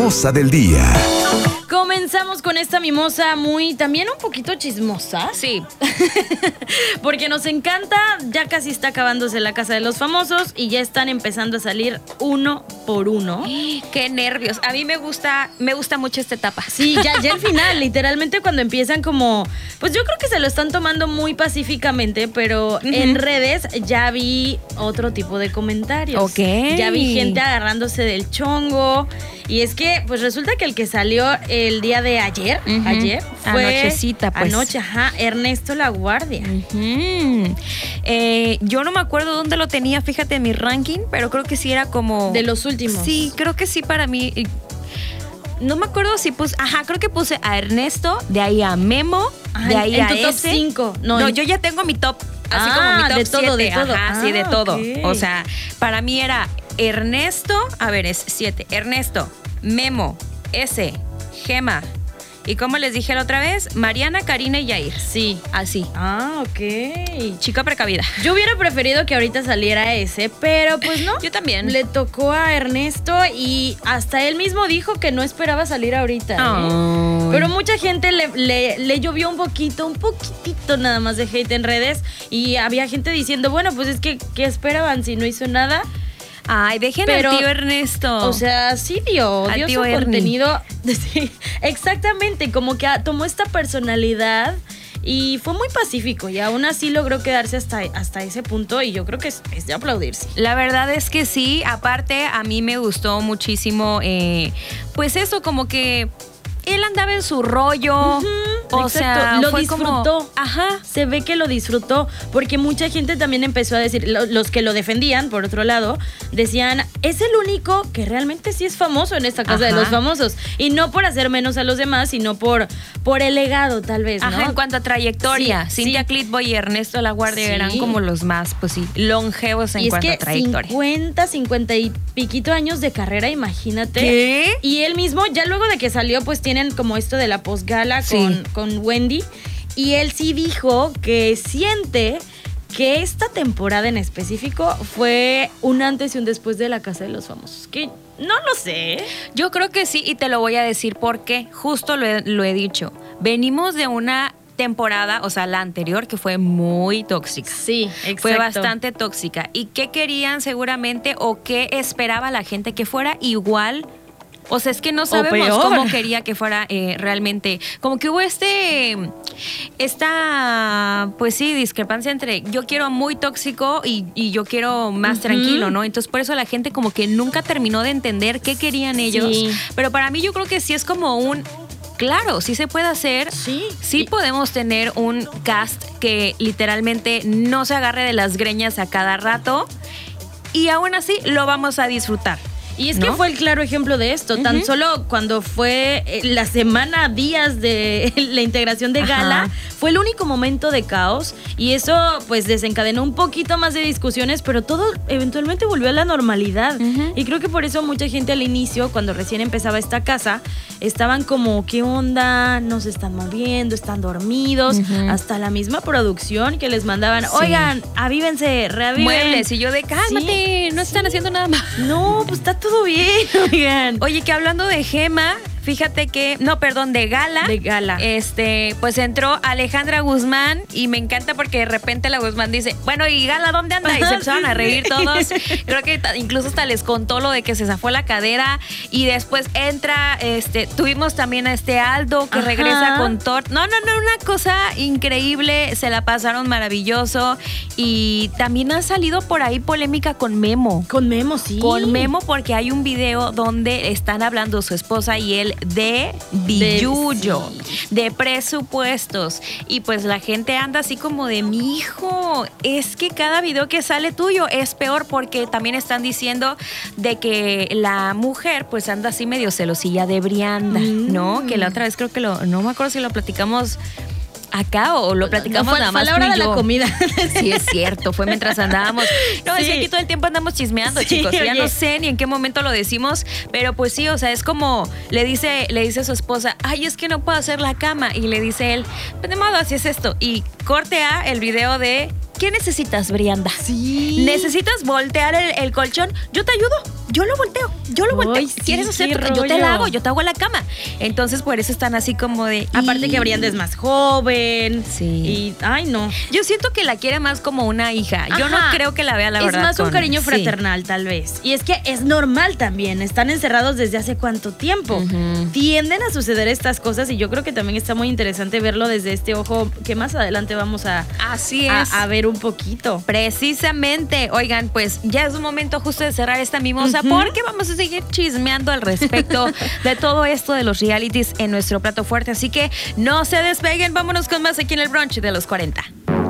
mimosa del día. Comenzamos con esta mimosa también un poquito chismosa. Sí. Porque nos encanta, ya casi está acabándose la Casa de los Famosos y ya están empezando a salir uno por uno. Qué nervios. A mí me gusta mucho esta etapa. Sí, ya el final, literalmente cuando empiezan como, pues yo creo que se lo están tomando muy pacíficamente, pero en redes ya vi otro tipo de comentarios. Ok. Ya vi gente agarrándose del chongo. Y es que, pues resulta que el que salió el día de ayer fue anochecita, pues. Anoche, Ernesto La Guardia. Yo no me acuerdo dónde lo tenía, fíjate, en mi ranking, pero creo que sí era como... De los últimos. Sí, creo que sí para mí. No me acuerdo si puse... creo que puse a Ernesto, de ahí a Memo, de ahí en a tu top ese. 5. No, yo ya tengo mi top, así como mi top de todo, 7. de todo. Sí, de todo. Okay. O sea, para mí era Ernesto, es 7. Ernesto, Memo, S, Gema. ¿Y cómo les dije la otra vez? Mariana, Karina y Yair. Sí. Así. Ok. Chica precavida. Yo hubiera preferido que ahorita saliera ese, pero pues no. Yo también. Le tocó a Ernesto y hasta él mismo dijo que no esperaba salir ahorita. Pero mucha gente le llovió un poquitito nada más de hate en redes y había gente diciendo, bueno, pues es que ¿qué esperaban si no hizo nada? Ay, dejen al tío Ernesto. O sea, sí dio su Ernie. contenido. Sí, exactamente, como que tomó esta personalidad y fue muy pacífico y aún así logró quedarse hasta ese punto y yo creo que es de aplaudirse. La verdad es que sí, aparte a mí me gustó muchísimo, pues eso, como que él andaba en su rollo. O sea, lo fue disfrutó. Como, se ve que lo disfrutó, porque mucha gente también empezó a decir, los que lo defendían, por otro lado, decían, es el único que realmente sí es famoso en esta Casa de los Famosos. Y no por hacer menos a los demás, sino por el legado, tal vez, ¿no? En cuanto a trayectoria. Sí, Cintia Clitboy y Ernesto La Guardia eran como los más, pues sí, longevos en cuanto a trayectoria. 50 y piquito años de carrera, imagínate. ¿Qué? Y él mismo, ya luego de que salió, pues tienen como esto de la posgala con Wendy, y él sí dijo que siente que esta temporada en específico fue un antes y un después de la Casa de los Famosos, que no lo sé. Yo creo que sí, y te lo voy a decir porque justo lo he dicho. Venimos de una temporada, o sea, la anterior, que fue muy tóxica. Sí, exacto. Fue bastante tóxica. ¿Y qué querían seguramente o qué esperaba la gente que fuera igual? O sea, es que no sabemos cómo quería que fuera realmente. Como que hubo esta, pues sí, discrepancia entre yo quiero muy tóxico y yo quiero más tranquilo, ¿no? Entonces, por eso la gente como que nunca terminó de entender qué querían ellos. Sí. Pero para mí yo creo que sí es como claro, sí se puede hacer. Sí podemos tener un cast que literalmente no se agarre de las greñas a cada rato y aún así lo vamos a disfrutar. Y es que fue el claro ejemplo de esto. Tan solo cuando fue la semana, días de la integración de Gala, fue el único momento de caos. Y eso pues desencadenó un poquito más de discusiones, pero todo eventualmente volvió a la normalidad. Y creo que por eso mucha gente al inicio, cuando recién empezaba esta casa, estaban como, ¿qué onda? No se están moviendo, están dormidos. Hasta la misma producción que les mandaban, oigan, avívense, reaviven. Muebles. Y yo de cálmate, no están haciendo nada más. No, pues está todo bien, oigan. Oye, que hablando de Gema, fíjate que, de Gala. De Gala. Pues entró Alejandra Guzmán y me encanta porque de repente la Guzmán dice, bueno, ¿y Gala dónde anda? Y se empezaron a reír todos. Creo que incluso hasta les contó lo de que se zafó la cadera y después entra, tuvimos también a Aldo que regresa con Thor. No, una cosa increíble, se la pasaron maravilloso y también ha salido por ahí polémica con Memo. Con Memo, sí. Con Memo porque hay un video donde están hablando su esposa y él de billullo, de presupuestos. Y pues la gente anda así como de, mi hijo, es que cada video que sale tuyo es peor porque también están diciendo de que la mujer pues anda así medio celosilla de Brianda, ¿no? Que la otra vez creo que no me acuerdo si lo platicamos acá o lo platicamos nada más. Fue a la hora de la comida. Sí, es cierto, fue mientras andábamos. No, es que aquí todo el tiempo andamos chismeando, chicos. Ya no sé ni en qué momento lo decimos, pero pues sí, o sea, es como le dice a su esposa, ay, es que no puedo hacer la cama. Y le dice él, pues de modo, así es esto. Y corte a el video de, ¿qué necesitas, Brianda? Sí. ¿Necesitas voltear el colchón? Yo te ayudo. yo lo volteo. Ay, sí, ¿Quieres hacer? Yo te la hago, yo te hago la cama. Entonces, por eso están así como de... Aparte que Brianda es más joven. Sí. Y, ay, no. Yo siento que la quiere más como una hija. Yo no creo que la vea, la verdad. Es más un cariño fraternal, tal vez. Y es que es normal también. Están encerrados desde hace cuánto tiempo. Tienden a suceder estas cosas y yo creo que también está muy interesante verlo desde este ojo que más adelante vamos a ver un poquito. Precisamente. Oigan, pues ya es un momento justo de cerrar esta mimosa porque vamos a seguir chismeando al respecto de todo esto de los realities en nuestro plato fuerte. Así que no se despeguen. Vámonos con más aquí en el brunch de los 40.